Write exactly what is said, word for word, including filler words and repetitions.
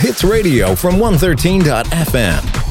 Hits Radio from one thirteen dot f m.